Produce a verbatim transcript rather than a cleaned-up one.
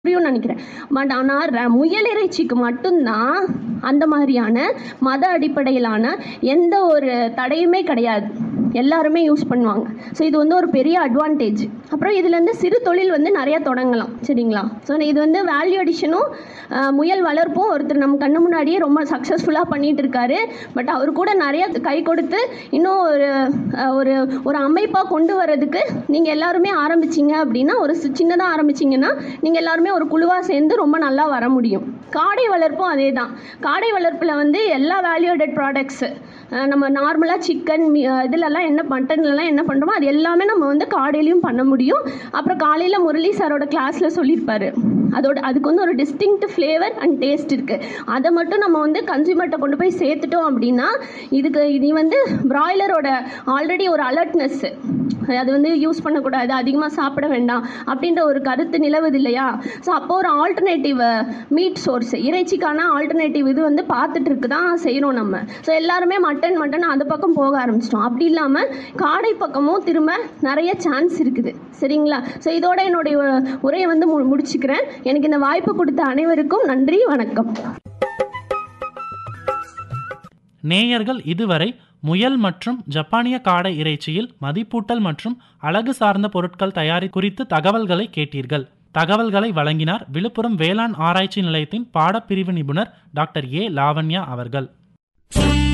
புரியும்னு நினைக்கிறேன். பட் ஆனா ர முயல் இறைச்சிக்கு மட்டும்தான் அந்த மாதிரியான மத அடிப்படையிலான எந்த ஒரு தடையுமே கிடையாது. எல்லாருமே யூஸ் பண்ணுவாங்க. ஸோ இது வந்து ஒரு பெரிய அட்வான்டேஜ். அப்புறம் இதுலேருந்து சிறு தொழில் வந்து நிறையா தொடங்கலாம். சரிங்களா? ஸோ இது வந்து வேல்யூ அடிஷனும் முயல் வளர்ப்பும் ஒருத்தர் நம்ம கண்ணு முன்னாடியே ரொம்ப சக்ஸஸ்ஃபுல்லாக பண்ணிகிட்டு இருக்காரு. பட் அவர் கூட நிறைய கை கொடுத்து இன்னும் ஒரு ஒரு ஒரு அமைப்பாக கொண்டு வரதுக்கு நீங்கள் எல்லாருமே ஆரம்பிச்சிங்க அப்படின்னா, ஒரு சின்னதாக ஆரம்பிச்சிங்கன்னா நீங்கள் எல்லாருமே ஒரு குழுவாக சேர்ந்து ரொம்ப நல்லா வர முடியும். காடை வளர்ப்பும் அதே தான். காடை வளர்ப்பில் வந்து எல்லா வேல்யூடட் ப்ராடக்ட்ஸு நம்ம நார்மலாக சிக்கன் இதிலெல்லாம் என்ன மட்டன்லலாம் என்ன பண்ணுறோமோ அது எல்லாமே நம்ம வந்து காடையிலையும் பண்ண முடியும். அப்புறம் காலையில் முரளி சாரோட கிளாஸில் சொல்லியிருப்பாரு. அதோட அதுக்கு வந்து ஒரு டிஸ்டிங்க்ட் ஃப்ளேவர் அண்ட் டேஸ்ட் இருக்குது. அதை மட்டும் நம்ம வந்து கன்சியூமர்கிட்ட கொண்டு போய் சேர்த்துட்டோம் அப்படின்னா, இதுக்கு இது வந்து பிராய்லரோட ஆல்ரெடி ஒரு அலர்ட்னஸ்ஸு, அது வந்து யூஸ் பண்ணக்கூடாது, அதிகமாக சாப்பிட வேண்டாம் அப்படின்ற ஒரு கருத்து நிலவுது இல்லையா? ஸோ அப்போ ஒரு ஆல்டர்னேட்டிவ் மீட் சோர்ஸ், இறைச்சிக்கான ஆல்டர்னேட்டிவ் இது வந்து பார்த்துட்டு இருக்கு தான் செய்கிறோம் நம்ம. ஸோ எல்லாருமே மட்டன் மட்டன் அந்த பக்கம் போக ஆரம்பிச்சிட்டோம். அப்படி இல்லாமல் காடை பக்கமும் திரும்ப நிறைய சான்ஸ் இருக்குது. சரிங்களா? ஸோ இதோட என்னுடைய உரையை வந்து மு முடிச்சுக்கிறேன். எனக்கு இந்த வாய்ப்பு கொடுத்த அனைவருக்கும் நன்றி, வணக்கம். நேயர்கள் இதுவரை முயல் மற்றும் ஜப்பானிய காடை இறைச்சியில் மதிப்பூட்டல் மற்றும் அழகு சார்ந்த பொருட்கள் தயாரி குறித்து தகவல்களை கேட்டீர்கள். தகவல்களை வழங்கினார் விழுப்புரம் வேளாண் ஆராய்ச்சி நிலையத்தின் பாடப்பிரிவு நிபுணர் டாக்டர் ஏ லாவண்யா அவர்கள்.